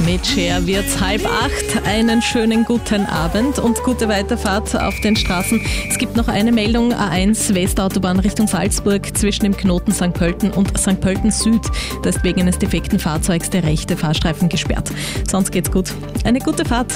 Mit Cher wird's 7:30. Einen schönen guten Abend und gute Weiterfahrt auf den Straßen. Es gibt noch eine Meldung: A1 Westautobahn Richtung Salzburg zwischen dem Knoten St. Pölten und St. Pölten Süd. Da ist wegen eines defekten Fahrzeugs der rechte Fahrstreifen gesperrt. Sonst geht's gut. Eine gute Fahrt.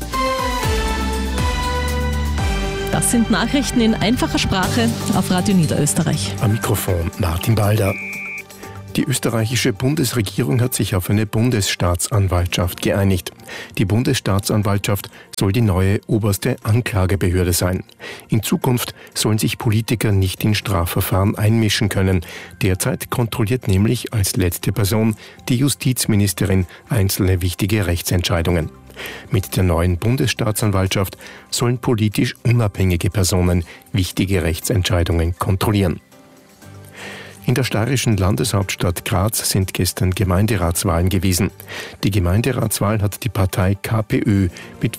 Das sind Nachrichten in einfacher Sprache auf Radio Niederösterreich. Am Mikrofon Martin Balder. Die österreichische Bundesregierung hat sich auf eine Bundesstaatsanwaltschaft geeinigt. Die Bundesstaatsanwaltschaft soll die neue oberste Anklagebehörde sein. In Zukunft sollen sich Politiker nicht in Strafverfahren einmischen können. Derzeit kontrolliert nämlich als letzte Person die Justizministerin einzelne wichtige Rechtsentscheidungen. Mit der neuen Bundesstaatsanwaltschaft sollen politisch unabhängige Personen wichtige Rechtsentscheidungen kontrollieren. In der steirischen Landeshauptstadt Graz sind gestern Gemeinderatswahlen gewesen. Die Gemeinderatswahl hat die Partei KPÖ mit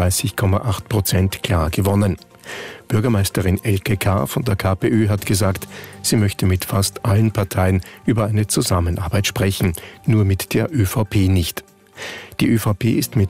35,8% klar gewonnen. Bürgermeisterin Elke K. von der KPÖ hat gesagt, sie möchte mit fast allen Parteien über eine Zusammenarbeit sprechen, nur mit der ÖVP nicht. Die ÖVP ist mit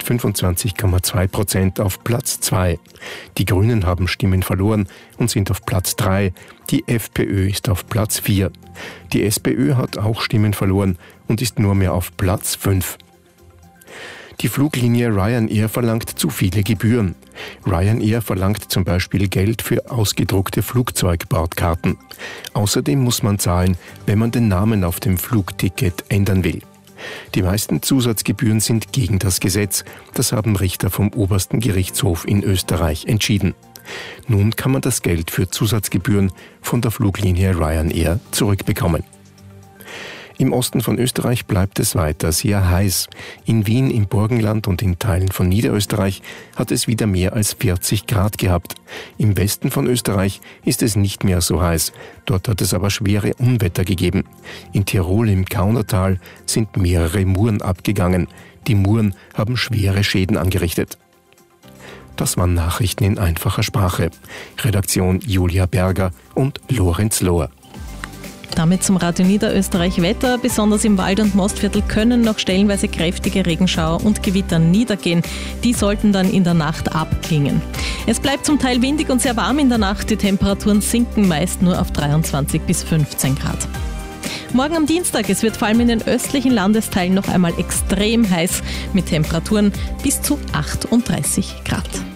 25,2% auf Platz 2. Die Grünen haben Stimmen verloren und sind auf Platz 3. Die FPÖ ist auf Platz 4. Die SPÖ hat auch Stimmen verloren und ist nur mehr auf Platz 5. Die Fluglinie Ryanair verlangt zu viele Gebühren. Ryanair verlangt zum Beispiel Geld für ausgedruckte Flugzeugbordkarten. Außerdem muss man zahlen, wenn man den Namen auf dem Flugticket ändern will. Die meisten Zusatzgebühren sind gegen das Gesetz. Das haben Richter vom Obersten Gerichtshof in Österreich entschieden. Nun kann man das Geld für Zusatzgebühren von der Fluglinie Ryanair zurückbekommen. Im Osten von Österreich bleibt es weiter sehr heiß. In Wien, im Burgenland und in Teilen von Niederösterreich hat es wieder mehr als 40 Grad gehabt. Im Westen von Österreich ist es nicht mehr so heiß. Dort hat es aber schwere Unwetter gegeben. In Tirol im Kaunertal sind mehrere Muren abgegangen. Die Muren haben schwere Schäden angerichtet. Das waren Nachrichten in einfacher Sprache. Redaktion Julia Berger und Lorenz Lohr. Damit zum Radio Niederösterreich Wetter. Besonders im Wald- und Mostviertel können noch stellenweise kräftige Regenschauer und Gewitter niedergehen. Die sollten dann in der Nacht abklingen. Es bleibt zum Teil windig und sehr warm in der Nacht. Die Temperaturen sinken meist nur auf 23 bis 15 Grad. Morgen am Dienstag, es wird vor allem in den östlichen Landesteilen noch einmal extrem heiß mit Temperaturen bis zu 38 Grad.